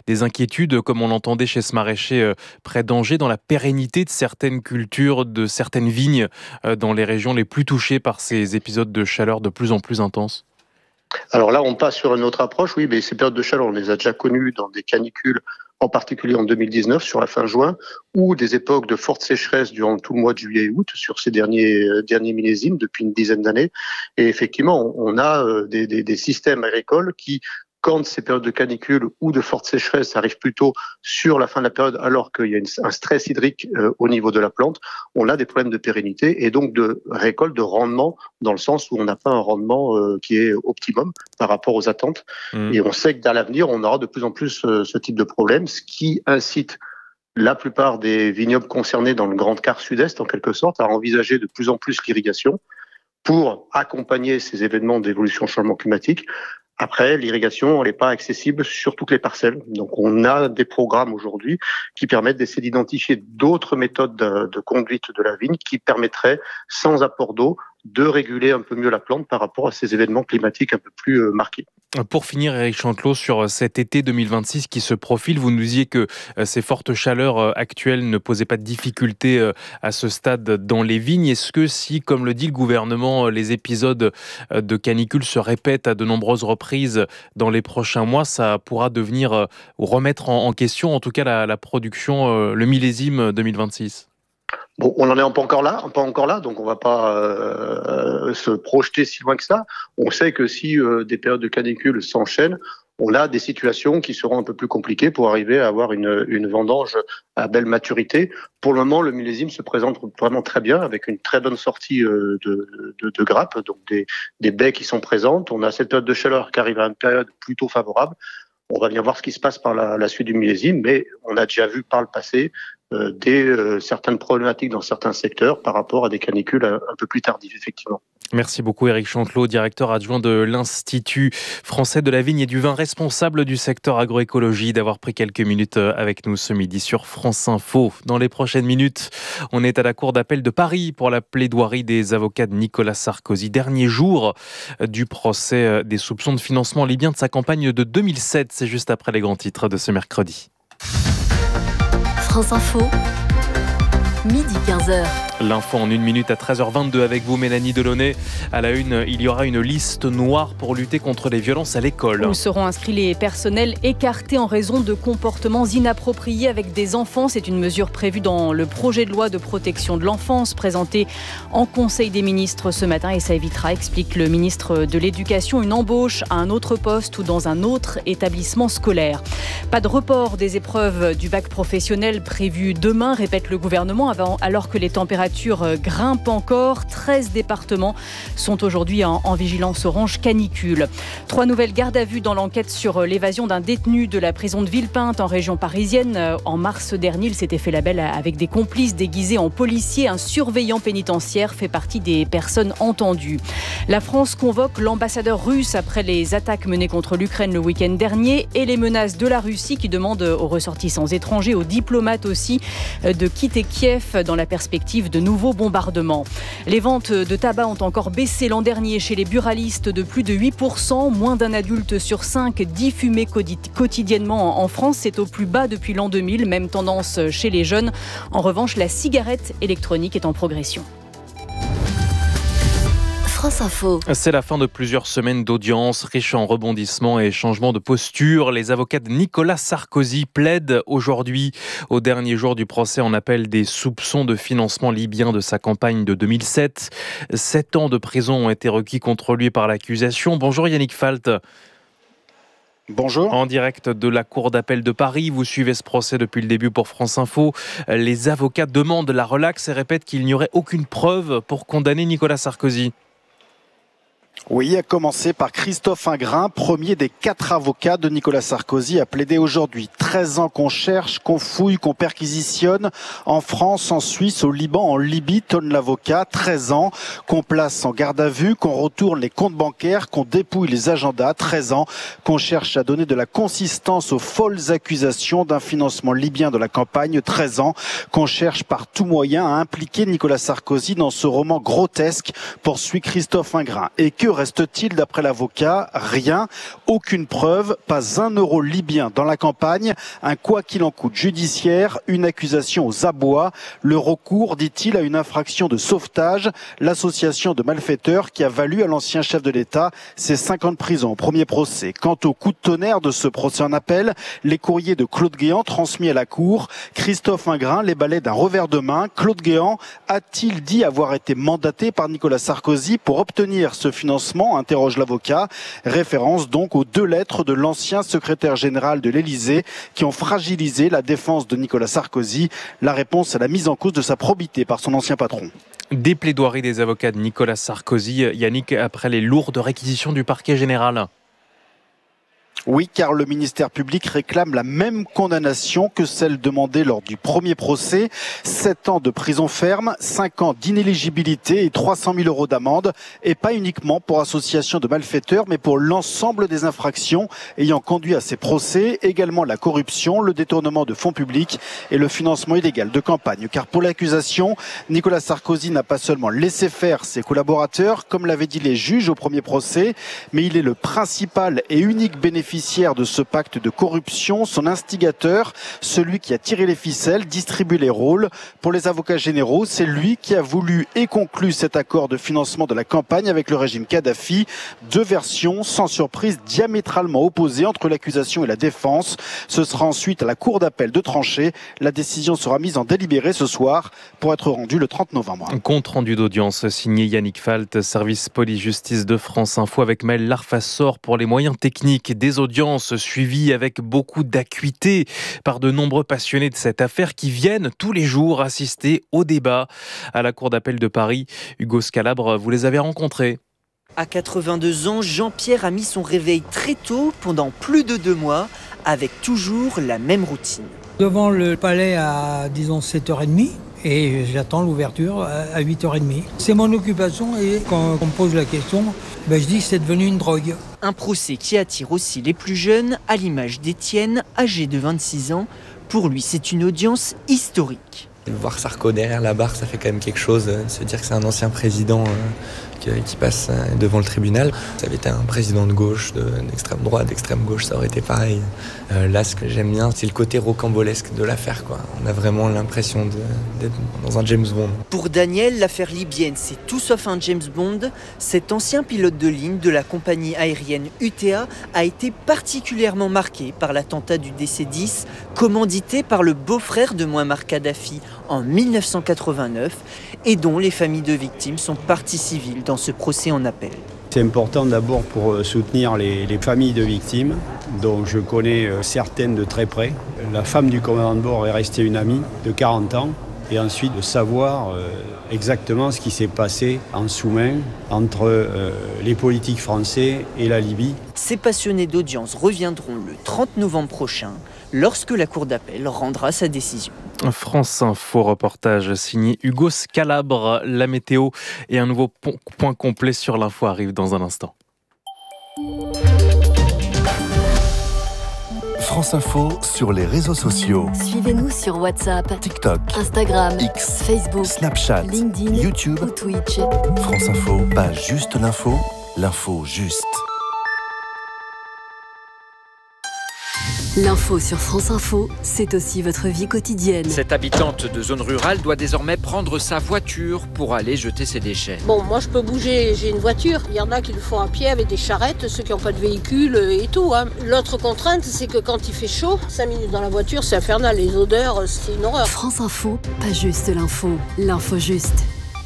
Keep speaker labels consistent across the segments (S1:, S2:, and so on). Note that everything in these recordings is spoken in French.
S1: des inquiétudes, comme on l'entendait chez ce maraîcher près d'Angers, dans la pérennité de certaines cultures, de certaines vignes dans les régions les plus touchées par ces épisodes de chaleur de plus en plus intenses?
S2: Alors là, on passe sur une autre approche, oui, mais ces périodes de chaleur, on les a déjà connues dans des canicules, en particulier en 2019, sur la fin juin, ou des époques de forte sécheresse durant tout le mois de juillet et août, sur ces derniers millésimes, depuis une dizaine d'années. Et effectivement, on a des systèmes agricoles qui, quand ces périodes de canicule ou de forte sécheresse arrivent plutôt sur la fin de la période, alors qu'il y a un stress hydrique au niveau de la plante, on a des problèmes de pérennité et donc de récolte, de rendement, dans le sens où on n'a pas un rendement qui est optimum par rapport aux attentes. Et on sait que dans l'avenir, on aura de plus en plus ce type de problème, ce qui incite la plupart des vignobles concernés dans le grand quart sud-est, en quelque sorte, à envisager de plus en plus l'irrigation pour accompagner ces événements d'évolution changement climatique. Après, l'irrigation, elle n'est pas accessible sur toutes les parcelles. Donc, on a des programmes aujourd'hui qui permettent d'essayer d'identifier d'autres méthodes de conduite de la vigne qui permettraient, sans apport d'eau, de réguler un peu mieux la plante par rapport à ces événements climatiques un peu plus marqués.
S1: Pour finir, Éric Chantelot, sur cet été 2026 qui se profile, vous nous disiez que ces fortes chaleurs actuelles ne posaient pas de difficultés à ce stade dans les vignes. Est-ce que si, comme le dit le gouvernement, les épisodes de canicule se répètent à de nombreuses reprises dans les prochains mois, ça pourra devenir ou remettre en question, en tout cas, la production, le millésime 2026 ?
S2: Bon, on n'en est pas encore là, donc on ne va pas se projeter si loin que ça. On sait que si des périodes de canicule s'enchaînent, on a des situations qui seront un peu plus compliquées pour arriver à avoir une vendange à belle maturité. Pour le moment, le millésime se présente vraiment très bien, avec une très bonne sortie de grappes, donc des baies qui sont présentes. On a cette période de chaleur qui arrive à une période plutôt favorable. On va bien voir ce qui se passe par la suite du millésime, mais on a déjà vu par le passé certaines problématiques dans certains secteurs par rapport à des canicules un peu plus tardives, effectivement.
S1: Merci beaucoup Éric Chantelot, directeur adjoint de l'Institut français de la vigne et du vin, responsable du secteur agroécologie, d'avoir pris quelques minutes avec nous ce midi sur France Info. Dans les prochaines minutes, on est à la Cour d'appel de Paris pour la plaidoirie des avocats de Nicolas Sarkozy. Dernier jour du procès des soupçons de financement libyen de sa campagne de 2007. C'est juste après les grands titres de ce mercredi.
S3: France Info, midi 15h.
S1: L'info en 1 minute à 13h22 avec vous, Mélanie Delaunay. À la une, il y aura une liste noire pour lutter contre les violences à l'école.
S4: Où seront inscrits les personnels écartés en raison de comportements inappropriés avec des enfants. C'est une mesure prévue dans le projet de loi de protection de l'enfance présenté en Conseil des ministres ce matin. Et ça évitera, explique le ministre de l'Éducation, une embauche à un autre poste ou dans un autre établissement scolaire. Pas de report des épreuves du bac professionnel prévu demain, répète le gouvernement, alors que les températures grimpent encore. 13 départements sont aujourd'hui en vigilance orange canicule. 3 nouvelles gardes à vue dans l'enquête sur l'évasion d'un détenu de la prison de Villepinte en région parisienne. En mars dernier, il s'était fait la belle avec des complices déguisés en policiers. Un surveillant pénitentiaire fait partie des personnes entendues. La France convoque l'ambassadeur russe après les attaques menées contre l'Ukraine le week-end dernier et les menaces de la Russie qui demande aux ressortissants étrangers, aux diplomates aussi, de quitter Kiev dans la perspective de nouveaux bombardements. Les ventes de tabac ont encore baissé l'an dernier chez les buralistes de plus de 8%. Moins d'un adulte sur 5 dit fumer quotidiennement en France. C'est au plus bas depuis l'an 2000. Même tendance chez les jeunes. En revanche, la cigarette électronique est en progression.
S3: France Info.
S1: C'est la fin de plusieurs semaines d'audience, riche en rebondissements et changements de posture. Les avocats de Nicolas Sarkozy plaident aujourd'hui, au dernier jour du procès en appel des soupçons de financement libyen de sa campagne de 2007. 7 ans de prison ont été requis contre lui par l'accusation. Bonjour Yannick Falt.
S5: Bonjour.
S1: En direct de la Cour d'appel de Paris, vous suivez ce procès depuis le début pour France Info. Les avocats demandent la relaxe et répètent qu'il n'y aurait aucune preuve pour condamner Nicolas Sarkozy.
S5: Oui, à commencer par Christophe Ingrin, premier des 4 avocats de Nicolas Sarkozy, a plaidé aujourd'hui. 13 ans qu'on cherche, qu'on fouille, qu'on perquisitionne. En France, en Suisse, au Liban, en Libye, tonne l'avocat. 13 ans qu'on place en garde à vue, qu'on retourne les comptes bancaires, qu'on dépouille les agendas. 13 ans qu'on cherche à donner de la consistance aux folles accusations d'un financement libyen de la campagne. 13 ans qu'on cherche par tout moyen à impliquer Nicolas Sarkozy dans ce roman grotesque, poursuit Christophe Ingrin. Et que reste-t-il d'après l'avocat? Rien, aucune preuve, pas un euro libyen dans la campagne, un quoi qu'il en coûte judiciaire, une accusation aux abois, le recours, dit-il, à une infraction de sauvetage, l'association de malfaiteurs qui a valu à l'ancien chef de l'État ses 5 ans de prison au premier procès. Quant au coup de tonnerre de ce procès en appel, les courriers de Claude Guéant transmis à la Cour, Christophe Ingrand les balaie d'un revers de main. Claude Guéant a-t-il dit avoir été mandaté par Nicolas Sarkozy pour obtenir ce financement, interroge l'avocat. Référence donc aux 2 lettres de l'ancien secrétaire général de l'Élysée qui ont fragilisé la défense de Nicolas Sarkozy. La réponse à la mise en cause de sa probité par son ancien patron.
S1: Des plaidoiries des avocats de Nicolas Sarkozy, Yannick, après les lourdes réquisitions du parquet général.
S5: Oui, car le ministère public réclame la même condamnation que celle demandée lors du premier procès. 7 ans de prison ferme, 5 ans d'inéligibilité et 300 000 € d'amende. Et pas uniquement pour association de malfaiteurs, mais pour l'ensemble des infractions ayant conduit à ces procès. Également la corruption, le détournement de fonds publics et le financement illégal de campagne. Car pour l'accusation, Nicolas Sarkozy n'a pas seulement laissé faire ses collaborateurs, comme l'avaient dit les juges au premier procès, mais il est le principal et unique bénéficiaire de ce pacte de corruption, son instigateur, celui qui a tiré les ficelles, distribué les rôles. Pour les avocats généraux, c'est lui qui a voulu et conclu cet accord de financement de la campagne avec le régime Kadhafi. 2 versions, sans surprise, diamétralement opposées entre l'accusation et la défense. Ce sera ensuite à la cour d'appel de trancher. La décision sera mise en délibéré ce soir pour être rendue le 30 novembre.
S1: Compte rendu d'audience signé Yannick Falt, service police-justice de France Info avec Maël Larfassor pour les moyens techniques des audiences suivies avec beaucoup d'acuité par de nombreux passionnés de cette affaire qui viennent tous les jours assister au débat à la Cour d'appel de Paris. Hugo Scalabre, vous les avez rencontrés.
S6: À 82 ans, Jean-Pierre a mis son réveil très tôt pendant plus de 2 mois avec toujours la même routine.
S7: Devant le palais à, disons, 7h30 et j'attends l'ouverture à 8h30. C'est mon occupation et quand on me pose la question, je dis que c'est devenu une drogue.
S6: Un procès qui attire aussi les plus jeunes, à l'image d'Étienne, âgé de 26 ans. Pour lui, c'est une audience historique.
S8: Voir Sarko derrière la barre, ça fait quand même quelque chose. Se dire que c'est un ancien président qui passe devant le tribunal. Ça avait été un président de gauche, d'extrême droite, d'extrême gauche, ça aurait été pareil. Là, ce que j'aime bien, c'est le côté rocambolesque de l'affaire, quoi. On a vraiment l'impression d'être dans un James Bond.
S6: Pour Daniel, l'affaire libyenne, c'est tout sauf un James Bond. Cet ancien pilote de ligne de la compagnie aérienne UTA a été particulièrement marqué par l'attentat du DC-10, commandité par le beau-frère de Mouammar Kadhafi en 1989 et dont les familles de victimes sont partie civile dans ce procès en appel.
S9: C'est important d'abord pour soutenir les familles de victimes, dont je connais certaines de très près. La femme du commandant de bord est restée une amie de 40 ans. Et ensuite de savoir exactement ce qui s'est passé en sous-main entre les politiques français et la Libye.
S6: Ces passionnés d'audience reviendront le 30 novembre prochain, lorsque la Cour d'appel rendra sa décision.
S1: France Info, reportage signé Hugo Scalabre. La météo et un nouveau point complet sur l'info arrive dans un instant.
S10: France Info sur les réseaux sociaux.
S3: Suivez-nous sur WhatsApp,
S10: TikTok,
S3: Instagram,
S10: X,
S3: Facebook,
S10: Snapchat,
S3: LinkedIn,
S10: YouTube
S3: ou Twitch.
S10: France Info, pas juste l'info, l'info juste.
S3: L'info sur France Info, c'est aussi votre vie quotidienne.
S11: Cette habitante de zone rurale doit désormais prendre sa voiture pour aller jeter ses déchets.
S12: Bon, moi je peux bouger, j'ai une voiture. Il y en a qui le font à pied avec des charrettes, ceux qui n'ont pas de véhicule et tout. L'autre contrainte, c'est que quand il fait chaud, 5 minutes dans la voiture, c'est infernal. Les odeurs, c'est une horreur.
S3: France Info, pas juste l'info, l'info juste.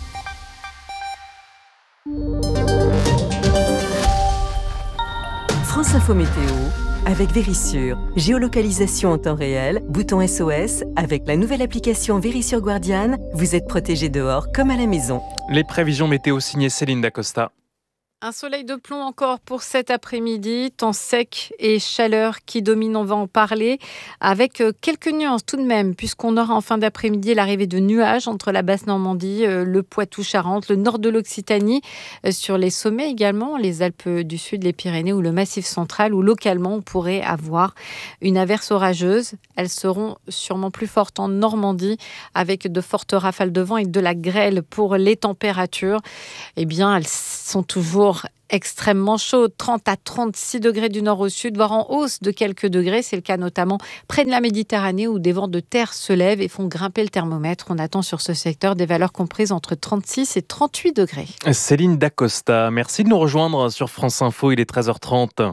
S13: France Info Météo avec Vérissure. Géolocalisation en temps réel, bouton SOS. Avec la nouvelle application Vérissure Guardian, vous êtes protégé dehors comme à la maison.
S1: Les prévisions météo signées Céline Dacosta.
S14: Un soleil de plomb encore pour cet après-midi, temps sec et chaleur qui domine, on va en parler, avec quelques nuances tout de même, puisqu'on aura en fin d'après-midi l'arrivée de nuages entre la Basse-Normandie, le Poitou-Charentes, le nord de l'Occitanie, sur les sommets également, les Alpes du Sud, les Pyrénées ou le Massif central, où localement on pourrait avoir une averse orageuse. Elles seront sûrement plus fortes en Normandie, avec de fortes rafales de vent et de la grêle. Pour les températures, eh bien, elles sont toujours toujours extrêmement chaud, 30 à 36 degrés du nord au sud, voire en hausse de quelques degrés. C'est le cas notamment près de la Méditerranée où des vents de terre se lèvent et font grimper le thermomètre. On attend sur ce secteur des valeurs comprises entre 36 et 38 degrés.
S1: Céline Dacosta, merci de nous rejoindre sur France Info, il est 13h30.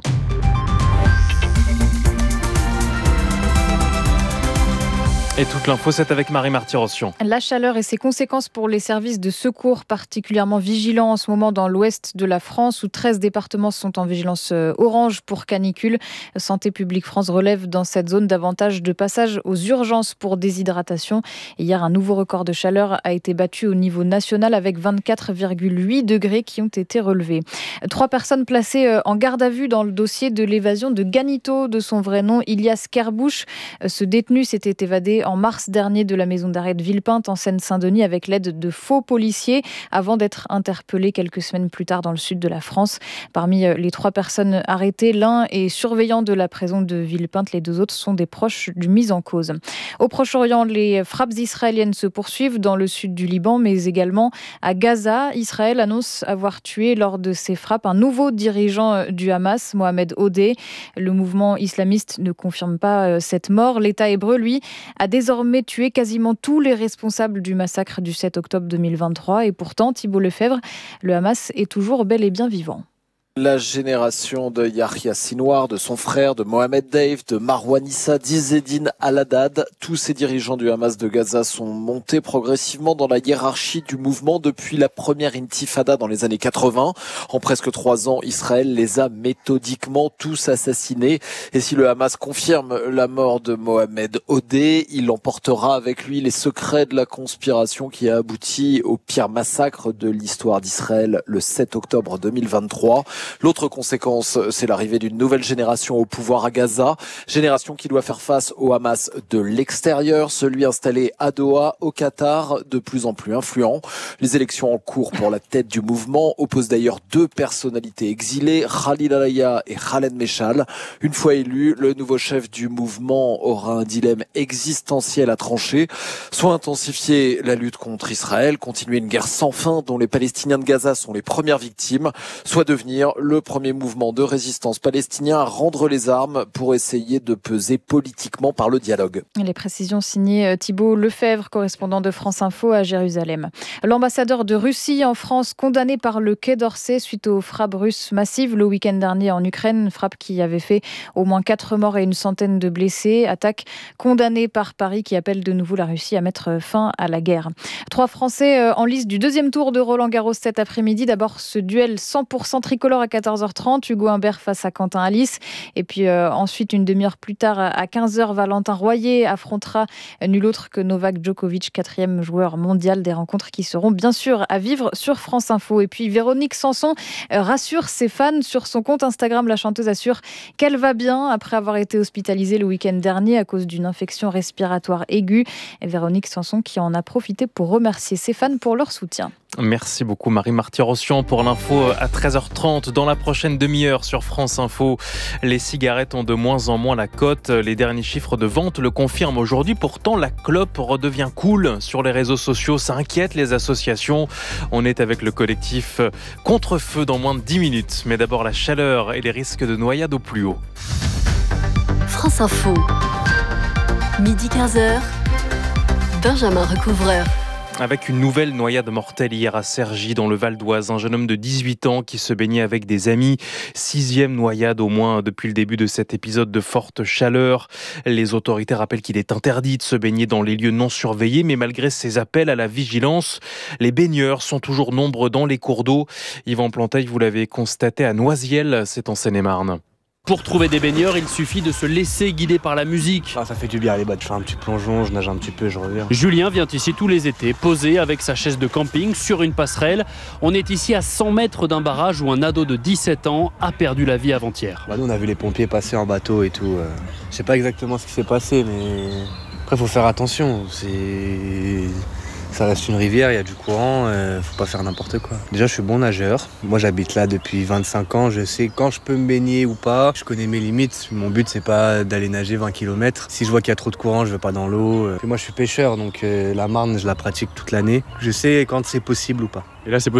S1: Et toute l'info, c'est avec Marie Marty-Rossian.
S15: La chaleur et ses conséquences pour les services de secours particulièrement vigilants en ce moment dans l'ouest de la France où 13 départements sont en vigilance orange pour canicule. Santé publique France relève dans cette zone davantage de passages aux urgences pour déshydratation. Et hier, un nouveau record de chaleur a été battu au niveau national avec 24,8 degrés qui ont été relevés. 3 personnes placées en garde à vue dans le dossier de l'évasion de Ganito, de son vrai nom, Ilias Kerbuch. Ce détenu s'était évadé en mars dernier de la maison d'arrêt de Villepinte en Seine-Saint-Denis avec l'aide de faux policiers avant d'être interpellé quelques semaines plus tard dans le sud de la France. Parmi les 3 personnes arrêtées, l'un est surveillant de la prison de Villepinte, les 2 autres sont des proches du mis en cause. Au Proche-Orient, les frappes israéliennes se poursuivent dans le sud du Liban mais également à Gaza. Israël annonce avoir tué lors de ces frappes un nouveau dirigeant du Hamas, Mohamed Odeh. Le mouvement islamiste ne confirme pas cette mort. L'État hébreu, lui, a désormais tué quasiment tous les responsables du massacre du 7 octobre 2023. Et pourtant, Thibault Lefebvre, le Hamas est toujours bel et bien vivant.
S16: La génération de Yahya Sinwar, de son frère, de Mohamed Deif, de Marwan Issa, d'Izzedine Al-Haddad, tous ces dirigeants du Hamas de Gaza sont montés progressivement dans la hiérarchie du mouvement depuis la première intifada dans les années 80. En presque 3 ans, Israël les a méthodiquement tous assassinés. Et si le Hamas confirme la mort de Mohamed Odeh, il emportera avec lui les secrets de la conspiration qui a abouti au pire massacre de l'histoire d'Israël le 7 octobre 2023. L'autre conséquence, c'est l'arrivée d'une nouvelle génération au pouvoir à Gaza, génération qui doit faire face au Hamas de l'extérieur, celui installé à Doha, au Qatar, de plus en plus influent. Les élections en cours pour la tête du mouvement opposent d'ailleurs 2 personnalités exilées, Khalil Alaya et Khaled Meshal. Une fois élu, le nouveau chef du mouvement aura un dilemme existentiel à trancher, soit intensifier la lutte contre Israël, continuer une guerre sans fin dont les Palestiniens de Gaza sont les premières victimes, soit devenir le premier mouvement de résistance palestinien à rendre les armes pour essayer de peser politiquement par le dialogue.
S15: Les précisions signées Thibault Lefebvre, correspondant de France Info à Jérusalem. L'ambassadeur de Russie en France condamné par le Quai d'Orsay suite aux frappes russes massives le week-end dernier en Ukraine, frappe qui avait fait au moins 4 morts et une centaine de blessés. Attaque condamnée par Paris qui appelle de nouveau la Russie à mettre fin à la guerre. 3 Français en lice du 2e tour de Roland-Garros cet après-midi. D'abord ce duel 100% tricolore à 14h30, Hugo Humbert face à Quentin Alice. Et puis ensuite, une demi-heure plus tard, à 15h, Valentin Royer affrontera nul autre que Novak Djokovic, 4e joueur mondial. Des rencontres qui seront bien sûr à vivre sur France Info. Et puis Véronique Sanson rassure ses fans sur son compte Instagram. La chanteuse assure qu'elle va bien après avoir été hospitalisée le week-end dernier à cause d'une infection respiratoire aiguë. Et Véronique Sanson qui en a profité pour remercier ses fans pour leur soutien.
S1: Merci beaucoup Marie Marty-Rossian pour l'info à 13h30. Dans la prochaine demi-heure sur France Info, les cigarettes ont de moins en moins la cote. Les derniers chiffres de vente le confirment aujourd'hui. Pourtant, la clope redevient cool sur les réseaux sociaux. Ça inquiète les associations. On est avec le collectif Contre-feu dans moins de 10 minutes. Mais d'abord la chaleur et les risques de noyade au plus haut.
S3: France Info, midi 15h, Benjamin Recouvreur.
S1: Avec une nouvelle noyade mortelle hier à Cergy dans le Val d'Oise. Un jeune homme de 18 ans qui se baignait avec des amis. 6e noyade au moins depuis le début de cet épisode de forte chaleur. Les autorités rappellent qu'il est interdit de se baigner dans les lieux non surveillés. Mais malgré ces appels à la vigilance, les baigneurs sont toujours nombreux dans les cours d'eau. Yvan Planteil, vous l'avez constaté à Noisiel, c'est en Seine-et-Marne.
S17: Pour trouver des baigneurs, il suffit de se laisser guider par la musique.
S18: Ça fait du bien, les bas, je fais un petit plongeon, je nage un petit peu, je reviens.
S17: Julien vient ici tous les étés, posé avec sa chaise de camping sur une passerelle. On est ici à 100 mètres d'un barrage où un ado de 17 ans a perdu la vie avant-hier.
S18: Nous, on a vu les pompiers passer en bateau et tout. Je sais pas exactement ce qui s'est passé, mais après, faut faire attention. Ça reste une rivière, il y a du courant, faut pas faire n'importe quoi. Déjà, je suis bon nageur. Moi, j'habite là depuis 25 ans. Je sais quand je peux me baigner ou pas. Je connais mes limites. Mon but, c'est pas d'aller nager 20 km. Si je vois qu'il y a trop de courant, je vais pas dans l'eau. Puis moi, je suis pêcheur, donc la marne, je la pratique toute l'année. Je sais quand c'est possible ou pas.
S17: Et là, c'est possible ?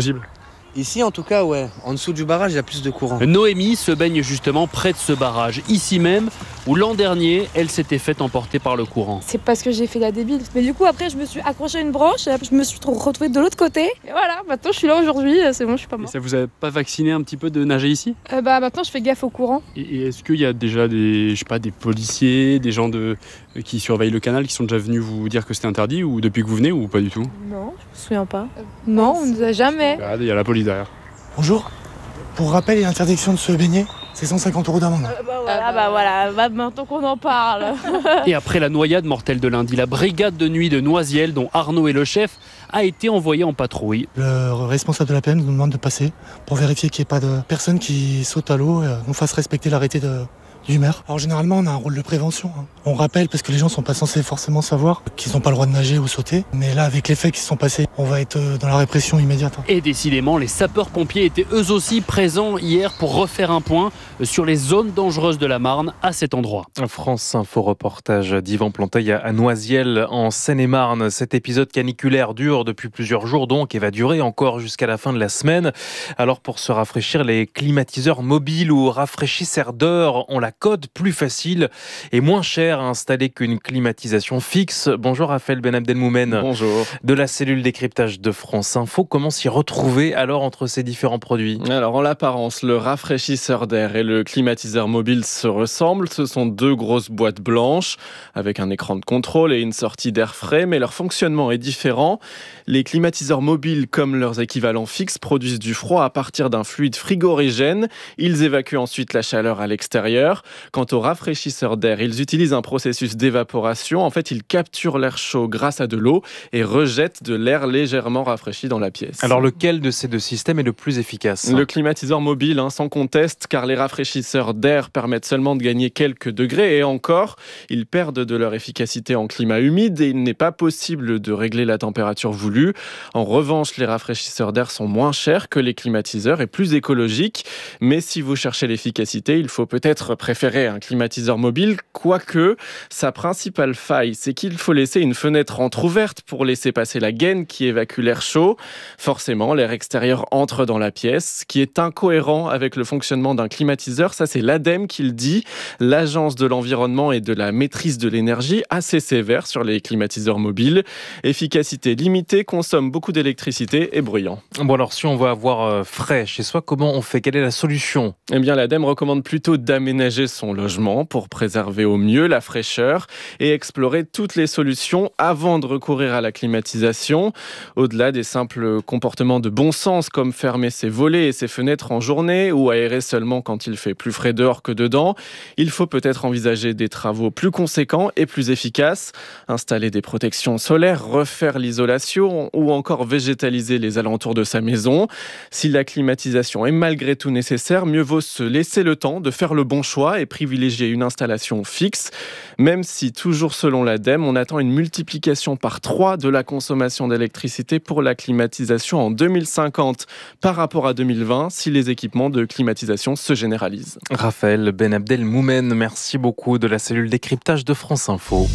S18: Ici, en tout cas, ouais. En dessous du barrage, il y a plus de courant.
S17: Noémie se baigne justement près de ce barrage, ici même, où l'an dernier, elle s'était fait emporter par le courant.
S19: C'est parce que j'ai fait la débile. Mais du coup, après, je me suis accrochée à une branche, et je me suis retrouvée de l'autre côté. Et voilà, maintenant, je suis là aujourd'hui, c'est bon, je suis pas morte.
S17: Et ça vous a pas vacciné un petit peu de nager ici ?
S19: Maintenant, je fais gaffe au courant.
S17: Et est-ce qu'il y a déjà des policiers, des gens qui surveillent le canal, qui sont déjà venus vous dire que c'était interdit, ou depuis que vous venez, ou pas du tout ?
S19: Non, je me souviens pas. Non, on nous a jamais.
S17: Il y a la police derrière.
S20: Bonjour. Pour rappel et interdiction de se baigner, c'est 150 € d'amende.
S19: Voilà, maintenant qu'on en parle.
S17: Et après la noyade mortelle de lundi, la brigade de nuit de Noisiel, dont Arnaud est le chef, a été envoyée en patrouille.
S20: Le responsable de la PM nous demande de passer pour vérifier qu'il n'y ait pas de personnes qui sautent à l'eau et nous fassent respecter l'arrêté du maire. Alors généralement on a un rôle de prévention. On rappelle parce que les gens sont pas censés forcément savoir qu'ils n'ont pas le droit de nager ou sauter. Mais là avec les faits qui se sont passés, on va être dans la répression immédiate.
S17: Et décidément, les sapeurs-pompiers étaient eux aussi présents hier pour refaire un point sur les zones dangereuses de la Marne à cet endroit.
S1: France Info reportage d'Yvan Planteuil à Noisiel en Seine-et-Marne. Cet épisode caniculaire dure depuis plusieurs jours donc et va durer encore jusqu'à la fin de la semaine. Alors pour se rafraîchir, les climatiseurs mobiles ou rafraîchisseurs d'air ont la cote plus facile et moins cher à installer qu'une climatisation fixe. Bonjour Raphaël Ben Abdelmoumen.
S21: Bonjour.
S1: De la cellule décryptage de France Info, comment s'y retrouver alors entre ces différents produits ?
S21: Alors en l'apparence, le rafraîchisseur d'air et le climatiseur mobile se ressemblent. Ce sont deux grosses boîtes blanches avec un écran de contrôle et une sortie d'air frais, mais leur fonctionnement est différent. Les climatiseurs mobiles, comme leurs équivalents fixes, produisent du froid à partir d'un fluide frigorigène. Ils évacuent ensuite la chaleur à l'extérieur. Quant aux rafraîchisseurs d'air, ils utilisent un processus d'évaporation. En fait, ils capturent l'air chaud grâce à de l'eau et rejettent de l'air légèrement rafraîchi dans la pièce.
S1: Alors lequel de ces deux systèmes est le plus efficace ?
S21: Le climatiseur mobile, sans conteste, car les rafraîchisseurs d'air permettent seulement de gagner quelques degrés et encore, ils perdent de leur efficacité en climat humide et il n'est pas possible de régler la température voulue. En revanche, les rafraîchisseurs d'air sont moins chers que les climatiseurs et plus écologiques. Mais si vous cherchez l'efficacité, il faut peut-être préférer un climatiseur mobile, quoique sa principale faille, c'est qu'il faut laisser une fenêtre entrouverte pour laisser passer la gaine qui évacue l'air chaud. Forcément, l'air extérieur entre dans la pièce, ce qui est incohérent avec le fonctionnement d'un climatiseur. Ça, c'est l'ADEME qui le dit, l'Agence de l'environnement et de la maîtrise de l'énergie, assez sévère sur les climatiseurs mobiles. Efficacité limitée, consomme beaucoup d'électricité et bruyant.
S1: Bon alors, si on veut avoir frais chez soi, comment on fait ? Quelle est la solution ?
S21: Eh bien, l'ADEME recommande plutôt d'aménager son logement pour préserver au mieux la fraîcheur et explorer toutes les solutions avant de recourir à la climatisation. Au-delà des simples comportements de bon sens comme fermer ses volets et ses fenêtres en journée ou aérer seulement quand il fait plus frais dehors que dedans, il faut peut-être envisager des travaux plus conséquents et plus efficaces. Installer des protections solaires, refaire l'isolation ou encore végétaliser les alentours de sa maison. Si la climatisation est malgré tout nécessaire, mieux vaut se laisser le temps de faire le bon choix et privilégier une installation fixe, même si, toujours selon l'ADEME, on attend une multiplication par 3 de la consommation d'électricité pour la climatisation en 2050 par rapport à 2020, si les équipements de climatisation se généralisent.
S1: Raphaël Ben Abdelmoumen, merci beaucoup de la cellule décryptage de France Info.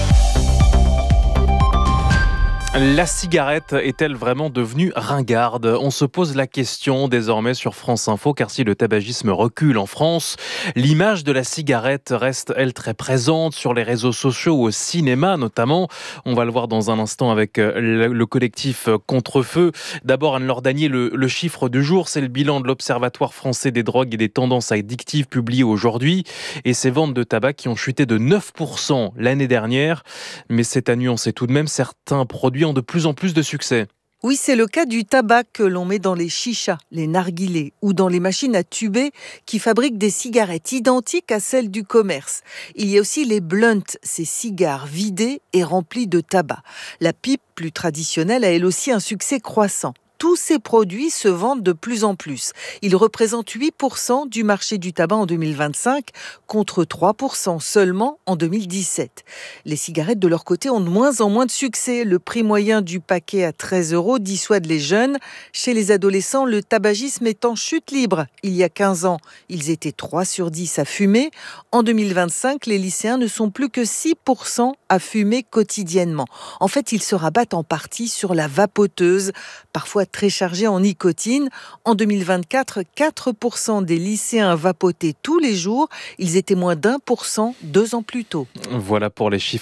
S1: La cigarette est-elle vraiment devenue ringarde ? On se pose la question désormais sur France Info, car si le tabagisme recule en France, l'image de la cigarette reste, elle, très présente sur les réseaux sociaux ou au cinéma notamment. On va le voir dans un instant avec le collectif Contre-Feu. D'abord, Anne-Laure Danier, le chiffre du jour, c'est le bilan de l'Observatoire français des drogues et des tendances addictives publié aujourd'hui. Et ces ventes de tabac qui ont chuté de 9% l'année dernière. Mais c'est à nuancer tout de même, certains produits ont de plus en plus de succès.
S22: Oui, c'est le cas du tabac que l'on met dans les chichas, les narguilés ou dans les machines à tuber qui fabriquent des cigarettes identiques à celles du commerce. Il y a aussi les blunts, ces cigares vidés et remplis de tabac. La pipe, plus traditionnelle, a elle aussi un succès croissant. Tous ces produits se vendent de plus en plus. Ils représentent 8% du marché du tabac en 2025, contre 3% seulement en 2017. Les cigarettes, de leur côté, ont de moins en moins de succès. Le prix moyen du paquet à 13 € dissuade les jeunes. Chez les adolescents, le tabagisme est en chute libre. Il y a 15 ans, ils étaient 3 sur 10 à fumer. En 2025, les lycéens ne sont plus que 6% à fumer quotidiennement. En fait, ils se rabattent en partie sur la vapoteuse, parfois très chargés en nicotine. En 2024, 4% des lycéens vapotaient tous les jours. Ils étaient moins d'1% 2 ans plus tôt.
S1: Voilà pour les chiffres